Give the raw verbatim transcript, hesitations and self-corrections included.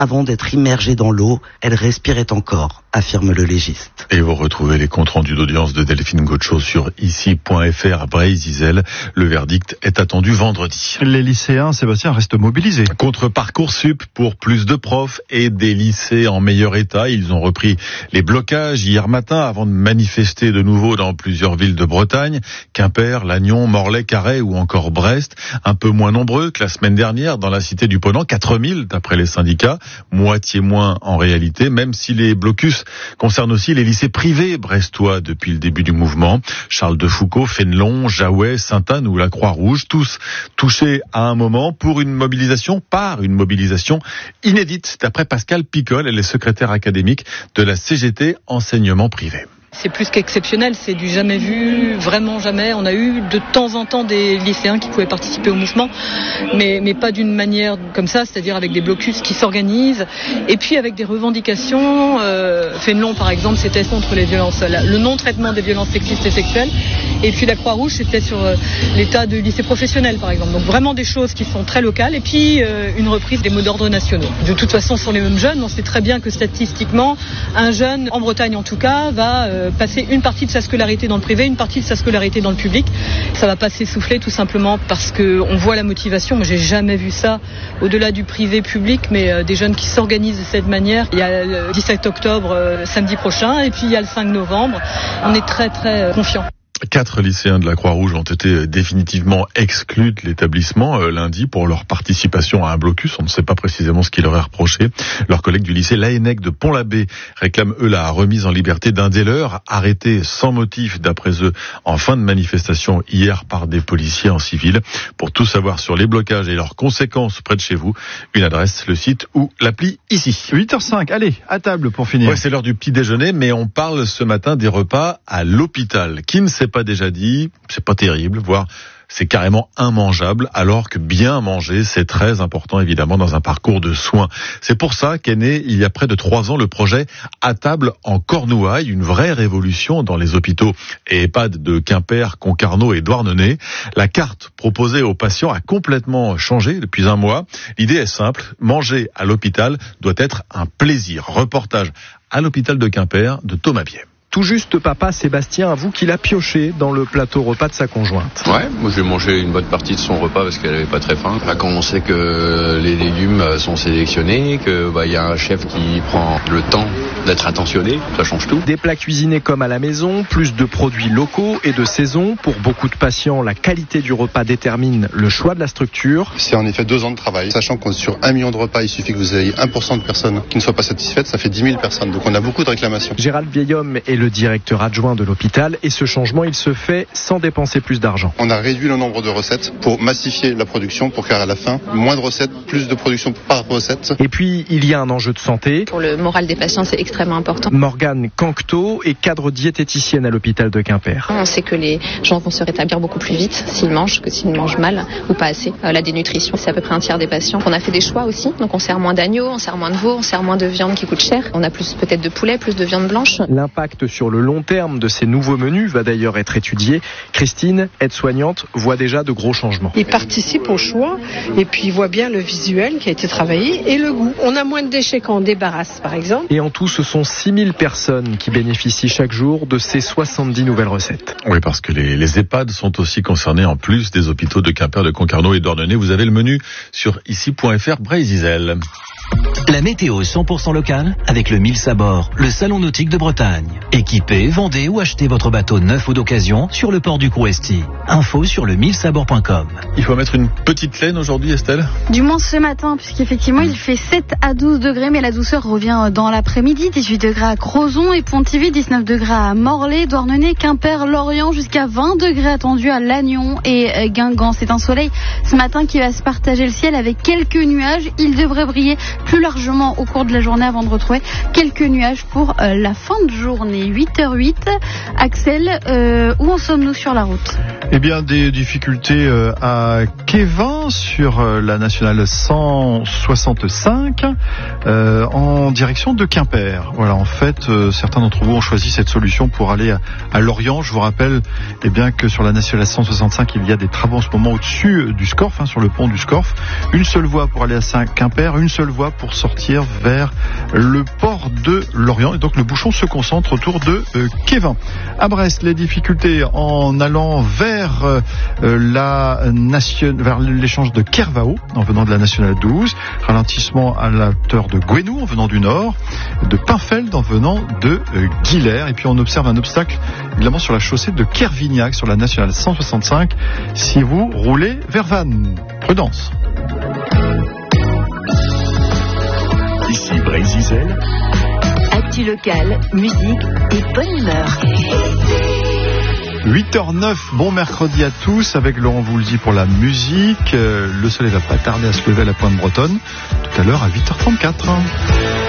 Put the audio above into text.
Avant d'être immergée dans l'eau, elle respirait encore, affirme le légiste. Et vous retrouvez les comptes rendus d'audience de Delphine Gaucho sur ici point f r à Brésil. Le verdict est attendu vendredi. Les lycéens, Sébastien, restent mobilisés. Contre Parcoursup pour plus de profs et des lycées en meilleur état. Ils ont repris les blocages hier matin avant de manifester de nouveau dans plusieurs villes de Bretagne. Quimper, Lannion, Morlaix, Carhaix ou encore Brest. Un peu moins nombreux que la semaine dernière dans la cité du Ponant. quatre mille d'après les syndicats. Moitié moins en réalité, même si les blocus concernent aussi les lycées privés brestois depuis le début du mouvement. Charles de Foucault, Fénelon, Jaouet, Sainte-Anne ou la Croix-Rouge, tous touchés à un moment pour une mobilisation, par une mobilisation inédite, d'après Pascal Picole, elle est secrétaire académique de la C G T Enseignement Privé. C'est plus qu'exceptionnel, c'est du jamais vu, vraiment jamais. On a eu de temps en temps des lycéens qui pouvaient participer au mouvement, mais, mais pas d'une manière comme ça, c'est-à-dire avec des blocus qui s'organisent, et puis avec des revendications. Euh, Fénelon, par exemple, c'était contre les violences, le non-traitement des violences sexistes et sexuelles, et puis la Croix-Rouge, c'était sur euh, l'état de lycée professionnel, par exemple. Donc vraiment des choses qui sont très locales, et puis euh, une reprise des mots d'ordre nationaux. De toute façon, ce sont les mêmes jeunes. On sait très bien que statistiquement, un jeune, en Bretagne en tout cas, va euh, passer une partie de sa scolarité dans le privé, une partie de sa scolarité dans le public. Ça va pas s'essouffler tout simplement parce que on voit la motivation. Moi, j'ai jamais vu ça au-delà du privé-public, mais euh, des jeunes qui s'organisent de cette manière. Il y a le dix-sept octobre, euh, samedi prochain, et puis il y a le cinq novembre. On est très très euh, confiants. Quatre lycéens de la Croix-Rouge ont été définitivement exclus de l'établissement euh, lundi pour leur participation à un blocus. On ne sait pas précisément ce qui leur est reproché. Leurs collègues du lycée Laennec de Pont-l'Abbé réclament eux la remise en liberté d'un des leurs, arrêté sans motif d'après eux en fin de manifestation hier par des policiers en civil. Pour tout savoir sur les blocages et leurs conséquences près de chez vous, une adresse, le site ou l'appli ici. huit heures cinq, allez, à table pour finir. Ouais, c'est l'heure du petit déjeuner, mais on parle ce matin des repas à l'hôpital. Qui ne sait pas déjà dit, c'est pas terrible, voire c'est carrément immangeable, alors que bien manger, c'est très important évidemment dans un parcours de soins. C'est pour ça qu'est né il y a près de trois ans le projet À table en Cornouailles, une vraie révolution dans les hôpitaux et EHPAD de Quimper, Concarneau et Douarnenez. La carte proposée aux patients a complètement changé depuis un mois. L'idée est simple, manger à l'hôpital doit être un plaisir. Reportage à l'hôpital de Quimper de Thomas Biet. Tout juste papa Sébastien avoue qu'il a pioché dans le plateau repas de sa conjointe. Ouais, moi j'ai mangé une bonne partie de son repas parce qu'elle avait pas très faim. Là, quand on sait que les légumes sont sélectionnés, que bah y a un chef qui prend le temps d'être attentionné, ça change tout. Des plats cuisinés comme à la maison, plus de produits locaux et de saison. Pour beaucoup de patients, la qualité du repas détermine le choix de la structure. C'est en effet deux ans de travail, sachant qu'on sur un million de repas, il suffit que vous ayez un pour cent de personnes qui ne soient pas satisfaites, ça fait dix mille personnes. Donc on a beaucoup de réclamations. Gérald Vieillhomme est le directeur adjoint de l'hôpital et ce changement, il se fait sans dépenser plus d'argent. On a réduit le nombre de recettes pour massifier la production pour qu'à la fin, moins de recettes, plus de production par recette. Et puis, il y a un enjeu de santé. Pour le moral des patients, c'est extrêmement important. Morgane Cancto est cadre diététicienne à l'hôpital de Quimper. On sait que les gens vont se rétablir beaucoup plus vite s'ils mangent que s'ils mangent mal ou pas assez. Euh, la dénutrition, c'est à peu près un tiers des patients. On a fait des choix aussi, donc on sert moins d'agneau, on sert moins de veau, on sert moins de viande qui coûte cher. On a plus peut-être de poulet, plus de viande blanche. L'impact sur le long terme de ces nouveaux menus va d'ailleurs être étudié. Christine, aide-soignante, voit déjà de gros changements. Il participe au choix et puis il voit bien le visuel qui a été travaillé et le goût. On a moins de déchets quand on débarrasse, par exemple. Et en tout, ce sont six mille personnes qui bénéficient chaque jour de ces soixante-dix nouvelles recettes. Oui, parce que les, les EHPAD sont aussi concernés en plus des hôpitaux de Quimper, de Concarneau et d'Ordonnay. Vous avez le menu sur ici point f r Brésil. La météo cent pour cent locale avec le Mille Sabord, le salon nautique de Bretagne. Équipez, vendez ou achetez votre bateau neuf ou d'occasion sur le port du Crouesti. Info sur le mille sabord point com. Il faut mettre une petite laine aujourd'hui, Estelle ? Du moins ce matin, puisqu'effectivement il fait sept à douze degrés, mais la douceur revient dans l'après-midi. dix-huit degrés à Crozon et Pontivy, dix-neuf degrés à Morlaix, Douarnenez, Quimper, Lorient, jusqu'à vingt degrés attendus à Lannion et Guingamp. C'est un soleil ce matin qui va se partager le ciel avec quelques nuages. Il devrait briller plus largement au cours de la journée avant de retrouver quelques nuages pour euh, la fin de journée. huit heures huit. Axel, euh, où en sommes-nous sur la route ? Eh bien, des difficultés euh, à Kévin sur euh, la nationale cent soixante-cinq euh, en direction de Quimper. Voilà, en fait, euh, certains d'entre vous ont choisi cette solution pour aller à, à Lorient. Je vous rappelle eh bien, que sur la nationale cent soixante-cinq, il y a des travaux en ce moment au-dessus du Scorff, hein, sur le pont du Scorff. Une seule voie pour aller à Quimper, une seule voie pour sortir vers le port de Lorient. Et donc le bouchon se concentre autour de euh, Kévin. À Brest, les difficultés en allant vers euh, la nation, vers l'échange de Kervao, en venant de la nationale douze. Ralentissement à la hauteur de Gouenou, en venant du nord, de Pinfeld, en venant de euh, Guilher. Et puis on observe un obstacle, évidemment, sur la chaussée de Kervignac, sur la nationale cent soixante-cinq, si vous roulez vers Vannes. Prudence. Ici Brésil. Actu local, musique et bonne humeur. huit heures neuf, bon mercredi à tous, avec Laurent Voulzy pour la musique. Le soleil va pas tarder à se lever à la Pointe Bretonne, tout à l'heure à huit heures trente-quatre.